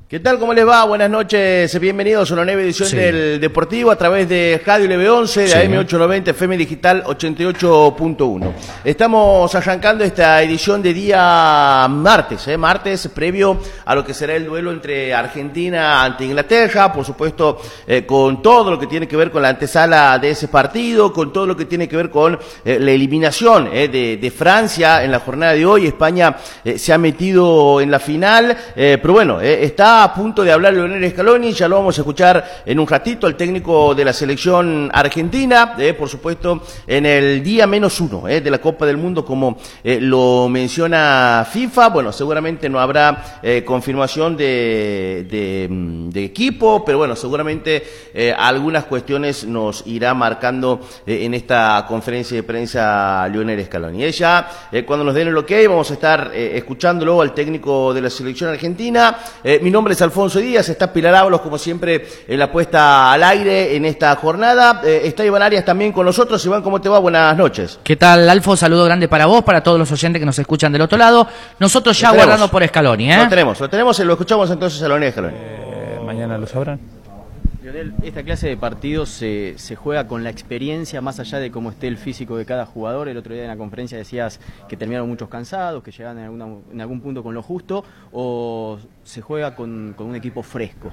¿Qué tal? ¿Cómo les va? Buenas noches, bienvenidos a una nueva edición del Deportivo a través de Radio LB11, de AM890, FM Digital 88.1. Estamos arrancando esta edición de día martes, martes previo a lo que será el duelo entre Argentina ante Inglaterra, por supuesto con todo lo que tiene que ver con la antesala de ese partido, con todo lo que tiene que ver con la eliminación de Francia en la jornada de hoy. España se ha metido en la final, pero bueno, está a punto de hablar Lionel Scaloni, ya lo vamos a escuchar en un ratito, el técnico de la selección argentina, por supuesto en el día -1 de la Copa del Mundo, como lo menciona FIFA. Bueno, seguramente no habrá confirmación de equipo, pero bueno, seguramente algunas cuestiones nos irá marcando en esta conferencia de prensa Lionel Scaloni. Ella, cuando nos den el ok, vamos a estar escuchándolo al técnico de la selección argentina. Mi nombre es Alfonso Díaz, está Pilar Ábalos como siempre en la puesta al aire en esta jornada. Está Iván Arias también con nosotros. Iván, ¿cómo te va? Buenas noches. ¿Qué tal, Alfo? Saludo grande para vos, para todos los oyentes que nos escuchan del otro lado. Nosotros ya guardando por Scaloni, Lo tenemos y lo escuchamos entonces a Lionel Scaloni. Mañana lo sabrán. Lionel, esta clase de partidos se juega con la experiencia más allá de cómo esté el físico de cada jugador. El otro día en la conferencia decías que terminaron muchos cansados, que llegan en algún punto con lo justo, o se juega con un equipo fresco.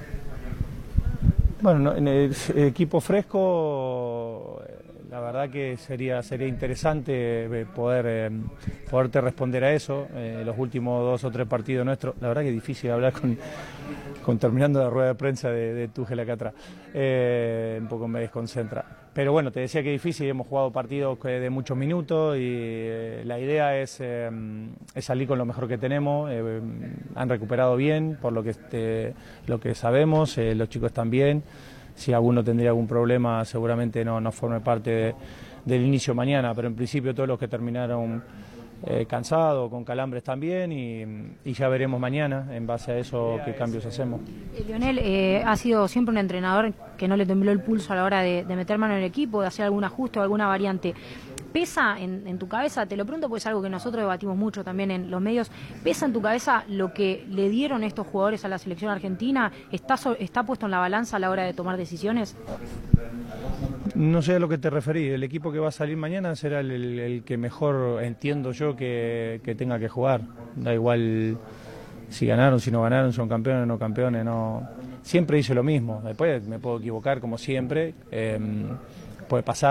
Bueno, en el equipo fresco, la verdad que sería interesante poderte responder a eso. Los últimos 2 o 3 partidos nuestros, la verdad que es difícil hablar con terminando la rueda de prensa de Tuchel acá atrás. Un poco me desconcentra. Pero bueno, te decía que es difícil, hemos jugado partidos de muchos minutos y la idea es salir con lo mejor que tenemos. Han recuperado bien, por lo que sabemos, los chicos están bien. Si alguno tendría algún problema, seguramente no forme parte del inicio mañana, pero en principio todos los que terminaron cansados, con calambres también, y ya veremos mañana, en base a eso, qué cambios hacemos. Lionel, ha sido siempre un entrenador que no le tembló el pulso a la hora de meter mano en el equipo, de hacer algún ajuste o alguna variante. ¿Pesa en tu cabeza, te lo pregunto porque es algo que nosotros debatimos mucho también en los medios, pesa en tu cabeza lo que le dieron estos jugadores a la selección argentina? ¿Está puesto en la balanza a la hora de tomar decisiones? No sé a lo que te referís. El equipo que va a salir mañana será el que mejor entiendo yo que tenga que jugar. Da igual si ganaron, si no ganaron, son campeones o no campeones. No. Siempre hice lo mismo. Después me puedo equivocar como siempre. Puede pasar.